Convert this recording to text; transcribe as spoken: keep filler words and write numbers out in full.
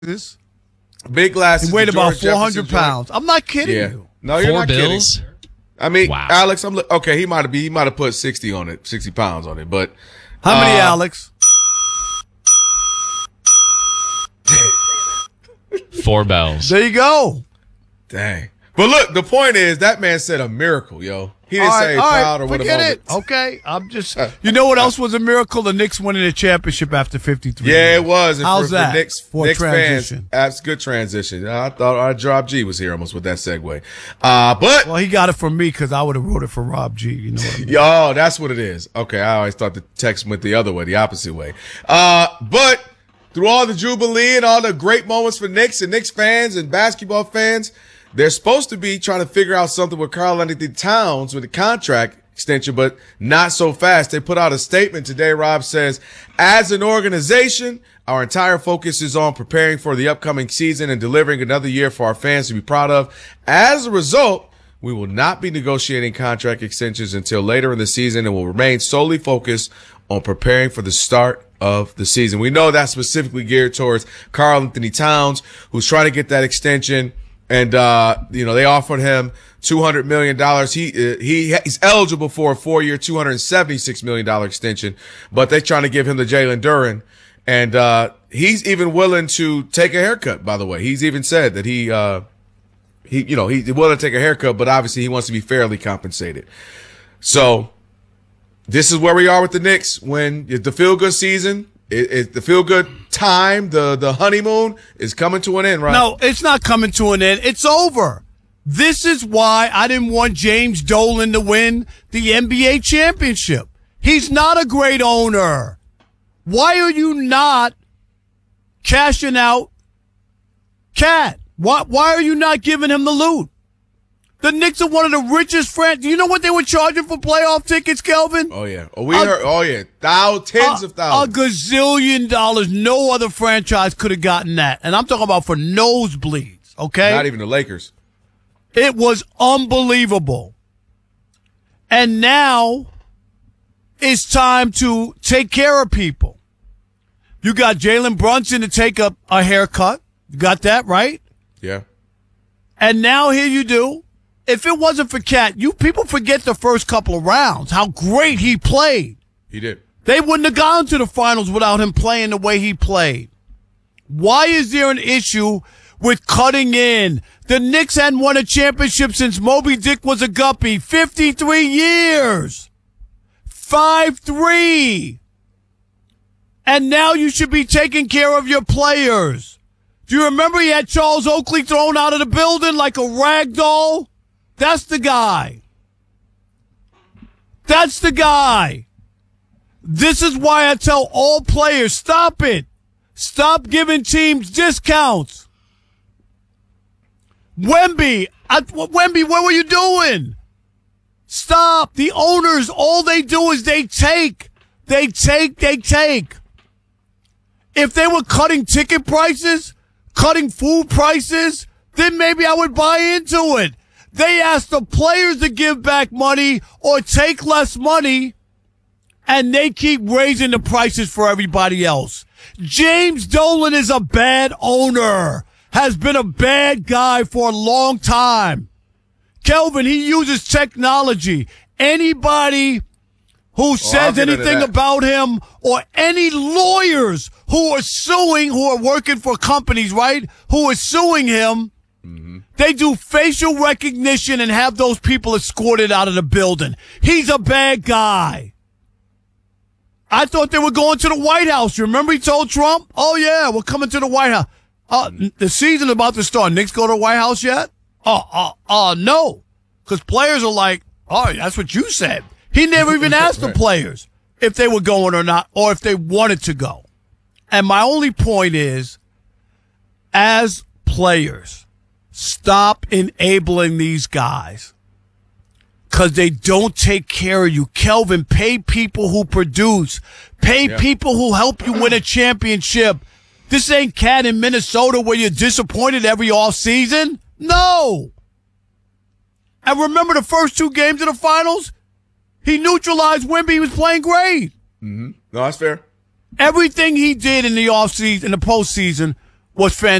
glasses. Big glasses. He weighed about George four hundred Jefferson pounds. joint. I'm not kidding Yeah. you. No, you're Four not bills? kidding. I mean, Wow. Alex, I'm li- okay. He might have he might have put sixty on it, sixty pounds on it, but How many, uh, Alex? Four bells. There you go. Dang. But look, the point is that man said a miracle, yo. He didn't All right, say all right, proud or what forget about it. Okay, I'm just. You know what else was a miracle? The Knicks winning the championship after fifty-three. Yeah, years. it was. And How's for, that For Knicks, for a Knicks transition? fans, that's good transition. I thought our Rob G was here almost with that segue. Uh, but Well, he got it from me because I would have wrote it for Rob G. You know what I mean? Yo, that's what it is. Okay, I always thought the text went the other way, the opposite way. Uh, but through all the jubilee and all the great moments for Knicks and Knicks fans and basketball fans, they're supposed to be trying to figure out something with Karl Anthony Towns with the contract extension, but not so fast. They put out a statement today. Rob says, as an organization, our entire focus is on preparing for the upcoming season and delivering another year for our fans to be proud of. As a result, we will not be negotiating contract extensions until later in the season and will remain solely focused on preparing for the start of the season. We know that's specifically geared towards Karl Anthony Towns, who's trying to get that extension. And, uh, you know, they offered him two hundred million dollars. He, uh, he, he's eligible for a four year, two hundred seventy-six million dollars extension, but they're trying to give him the Jalen Duren. And, uh, he's even willing to take a haircut, by the way. He's even said that he, uh, he, you know, he's willing to take a haircut, but obviously he wants to be fairly compensated. So this is where we are with the Knicks when the feel good season, it, it, the feel good time, the, the honeymoon is coming to an end, right? No, it's not coming to an end. It's over. This is why I didn't want James Dolan to win the N B A championship. He's not a great owner. Why are you not cashing out Cat? Why, why are you not giving him the loot? The Knicks are one of the richest franchises. Do you know what they were charging for playoff tickets, Kelvin? Oh, yeah. Oh, we A- heard, oh, yeah. Thou, tens a, of thousands. A gazillion dollars. No other franchise could have gotten that. And I'm talking about for nosebleeds, okay? Not even the Lakers. It was unbelievable. And now it's time to take care of people. You got Jalen Brunson to take a, a haircut. You got that, right? Yeah. And now here you do. If it wasn't for Cat, you people forget the first couple of rounds, how great he played. He did. They wouldn't have gone to the finals without him playing the way he played. Why is there an issue with cutting in? The Knicks hadn't won a championship since Moby Dick was a guppy. fifty-three years. five three. And now you should be taking care of your players. Do you remember he had Charles Oakley thrown out of the building like a rag doll? That's the guy. That's the guy. This is why I tell all players, stop it. Stop giving teams discounts. Wemby, I, Wemby, what were you doing? Stop. The owners, all they do is they take. They take, they take. If they were cutting ticket prices, cutting food prices, then maybe I would buy into it. They ask the players to give back money or take less money, and they keep raising the prices for everybody else. James Dolan is a bad owner, has been a bad guy for a long time. Kelvin, he uses technology. Anybody who says get into anything that. about him or any lawyers who are suing, who are working for companies, right, who are suing him, Mm-hmm. they do facial recognition and have those people escorted out of the building. He's a bad guy. I thought they were going to the White House. You remember he told Trump, oh, yeah, we're coming to the White House. Uh, the season's about to start. Knicks go to the White House yet? Oh, uh, uh, no. Because players are like, oh, that's what you said. He never even asked the players if they were going or not, or if they wanted to go. And my only point is, as players, stop enabling these guys because they don't take care of you. Kelvin, pay people who produce. Pay Yeah. people who help you win a championship. This ain't Cat in Minnesota where you're disappointed every offseason. No. And remember the first two games of the finals? He neutralized Wemby. He was playing great. Mm-hmm. No, that's fair. Everything he did in the offseason, in the postseason, was fantastic.